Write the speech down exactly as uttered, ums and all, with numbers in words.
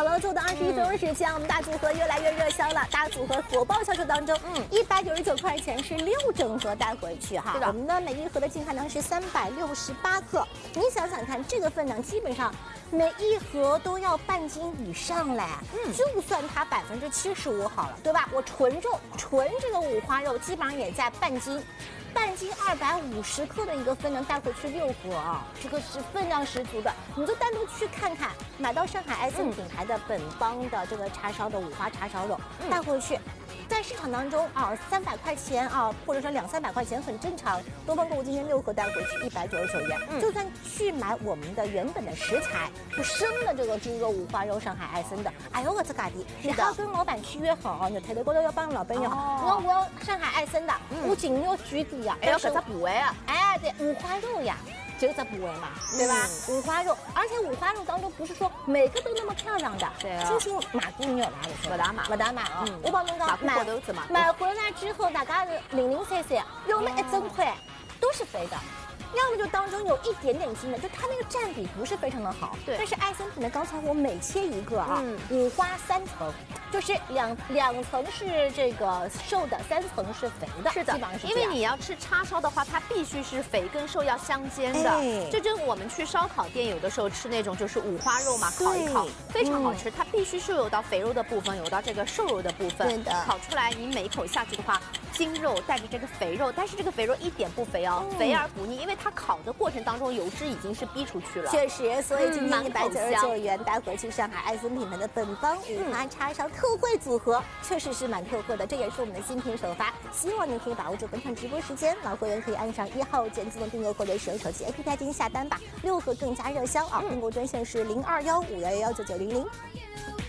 好了，做到二十一分钟时间，我们大组合越来越热销了。大组合火爆销售当中，嗯，一百九十九块钱是六整盒带回去哈。我们的每一盒的净含量是三百六十八克，你想想看，这个分量基本上每一盒都要半斤以上嘞。嗯，就算它百分之七十五好了，对吧？我纯肉纯这个五花肉基本上也在半斤。 半斤二百五十克的一个分量带回去六盒啊，这个是分量十足的。你就单独去看看，买到上海爱森品牌的本帮的这个叉烧的五花叉烧肉带回去，在市场当中啊，三百块钱啊，或者说两三百块钱很正常。东方购物今天六盒带回去一百九十九元，就算去买我们的原本的食材，就生的这个猪肉五花肉上海爱森的，哎呦我这嘎的，你还要跟老板去约好啊，你抬头过头要帮老板约好，我我要上海爱森的，我仅要举底。 呀， 还有搿只部位啊， 哎，对，五花肉呀，就这部位嘛，对吧？嗯、五花肉，而且五花肉当中不是说每个都那么漂亮的，对啊。亲亲马姑娘哪里？ 不打码， 不打码啊！我帮侬讲， 买买回来之后，大家零零散散，有没一整块都是肥的。 要么就当中有一点点筋的，就它那个占比不是非常的好。对，但是爱森品的刚才我每切一个啊，嗯、五花三层，就是两两层是这个瘦的，三层是肥的。是的，基本上是因为你要吃叉烧的话，它必须是肥跟瘦要相间的。哎、这跟我们去烧烤店有的时候吃那种就是五花肉嘛，烤一烤非常好吃。嗯、它必须是有到肥肉的部分，有到这个瘦肉的部分。对的，烤出来你每一口下去的话，筋肉带着这个肥肉，但是这个肥肉一点不肥哦，嗯、肥而不腻，因为 它烤的过程当中，油脂已经是逼出去了。确实，所以今天一百九十九元带回去上海爱森品牌的本帮五花叉烧特惠组合，确实是蛮特惠的。这也是我们的新品首发，希望您可以把握住本场直播时间，老会员可以按上一号键自动订购或者使用手机 A P P 进行下单吧。六盒更加热销啊！订购专线是零二幺五幺幺幺九九零零。